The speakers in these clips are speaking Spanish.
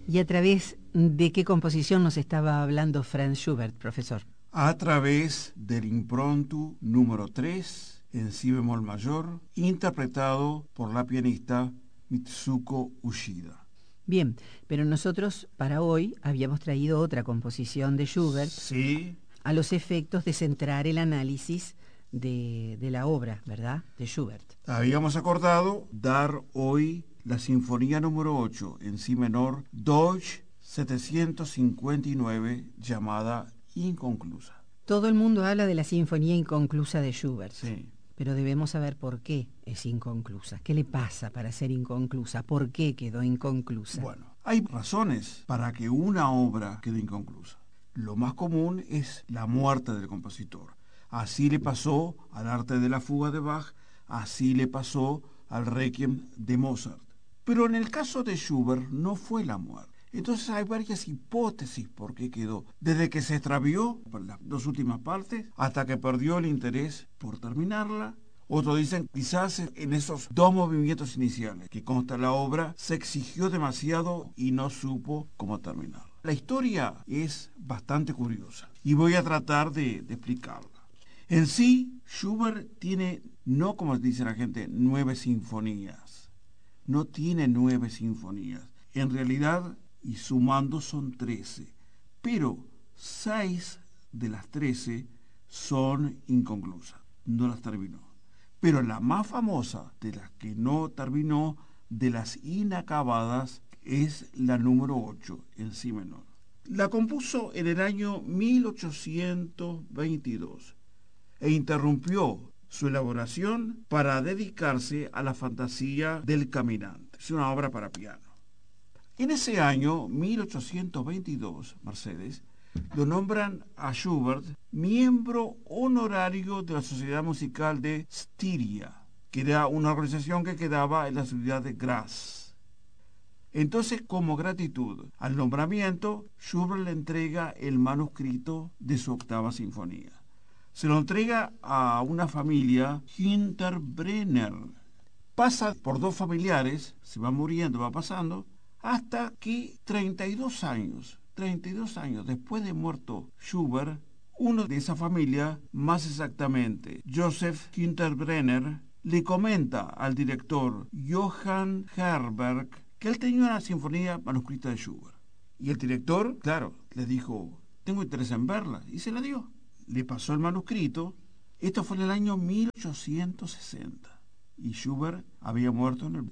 ¿Y a través de qué composición nos estaba hablando Franz Schubert, profesor? A través del Impromptu número 3 en si bemol mayor, interpretado por la pianista Mitsuko Uchida. Bien, pero nosotros para hoy habíamos traído otra composición de Schubert, Sí, a los efectos de centrar el análisis de la obra, ¿verdad?, de Schubert. habíamos acordado dar hoy la Sinfonía número 8 en si menor, Deutsch 759, llamada Inconclusa. Todo el mundo habla de la Sinfonía Inconclusa de Schubert, Sí. pero debemos saber por qué es inconclusa. ¿Qué le pasa para ser inconclusa? ¿Por qué quedó inconclusa? Bueno, hay razones para que una obra quede inconclusa. Lo más común es la muerte del compositor. Así le pasó al Arte de la Fuga de Bach, así le pasó al Requiem de Mozart. Pero en el caso de Schubert no fue la muerte. Entonces hay varias hipótesis por qué quedó. Desde que se extravió por las dos últimas partes hasta que perdió el interés por terminarla. Otros dicen quizás en esos dos movimientos iniciales que consta la obra se exigió demasiado y no supo cómo terminar. La historia es bastante curiosa y voy a tratar de explicarla. En sí, Schubert tiene, no como dice la gente, 9 sinfonías. No tiene 9 sinfonías. En realidad, y sumando son 13. Pero 6 de las 13 son inconclusas. No las terminó. Pero la más famosa de las que no terminó, de las inacabadas, es la número 8 en si menor. La compuso en el año 1822 e interrumpió su elaboración para dedicarse a la fantasía del caminante. Es una obra para piano. En ese año, 1822, Mercedes, lo nombran a Schubert miembro honorario de la Sociedad Musical de Styria, que era una organización que quedaba en la ciudad de Graz. Entonces, como gratitud al nombramiento, Schubert le entrega el manuscrito de su 8ª sinfonía. Se lo entrega a una familia, Hinterbrenner. Pasa por 2 familiares, se va muriendo, va pasando, hasta que 32 años después de muerto Schubert, uno de esa familia, más exactamente Joseph Hinterbrenner, le comenta al director Johann Herberg que él tenía una sinfonía manuscrita de Schubert. Y el director, claro, le dijo, tengo interés en verla, y se la dio. Le pasó el manuscrito. Esto fue en el año 1860, y Schubert había muerto en el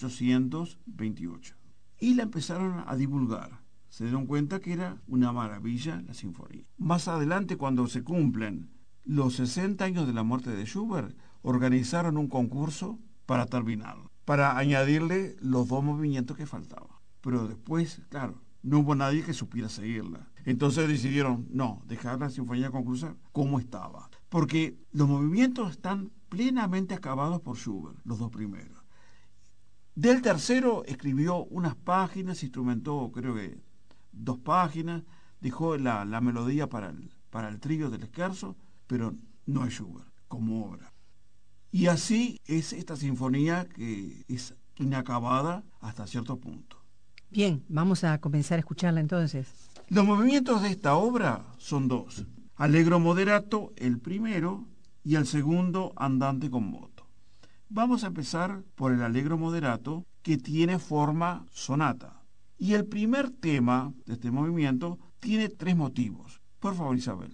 1828. Y la empezaron a divulgar. Se dieron cuenta que era una maravilla la sinfonía. Más adelante, cuando se cumplen los 60 años de la muerte de Schubert, organizaron un concurso para terminarlo, para añadirle los 2 movimientos que faltaban. Pero después, claro, no hubo nadie que supiera seguirla. Entonces decidieron, no, dejar la sinfonía conclusa como estaba. Porque los movimientos están plenamente acabados por Schubert, los 2 primeros. Del tercero escribió unas páginas, instrumentó creo que 2 páginas, dejó la melodía para el trío del scherzo, pero no es Schubert como obra. Y así es esta sinfonía que es inacabada hasta cierto punto. Bien, vamos a comenzar a escucharla entonces. Los movimientos de esta obra son 2. Allegro moderato, el primero, y el segundo, andante con moto. Vamos a empezar por el allegro moderato, que tiene forma sonata. Y el primer tema de este movimiento tiene 3 motivos. Por favor, Isabel.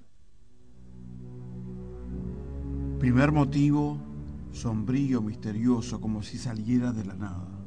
Primer motivo, sombrío, misterioso, como si saliera de la nada.